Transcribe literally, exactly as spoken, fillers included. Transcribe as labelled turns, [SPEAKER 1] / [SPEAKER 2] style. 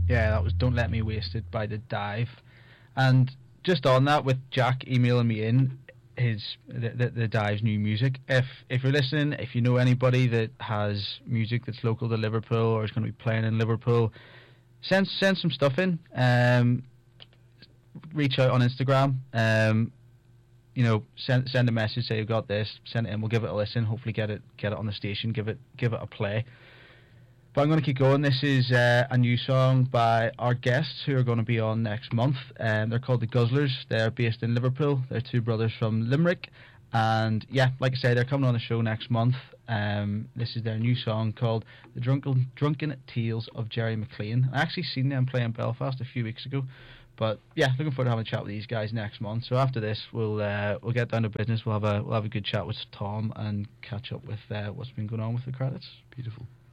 [SPEAKER 1] Yeah, that was Don't Let Me Waste It by The Dive. And just on that, with Jack emailing me in his the, the, the Dive's new music, if if you're listening, if you know anybody that has music that's local to Liverpool or is going to be playing in Liverpool, send send some stuff in. Um, reach out on Instagram. Um, you know, send send a message, say you've got this, send it in, we'll give it a listen, hopefully get it get it on the station, give it give it a play. But I'm going to keep going. This is uh, a new song by our guests who are going to be on next month. Um, they're called the Guzzlers. They're based in Liverpool. They're two brothers from Limerick. And yeah, like I say, they're coming on the show next month. Um, this is their new song called The Drunken Drunken Tales of Jerry McLean. I actually seen them play in Belfast a few weeks ago. But yeah, looking forward to having a chat with these guys next month. So after this, we'll uh, we'll get down to business. We'll have a we'll have a good chat with Tom and catch up with uh, what's been going on with the credits.
[SPEAKER 2] Beautiful.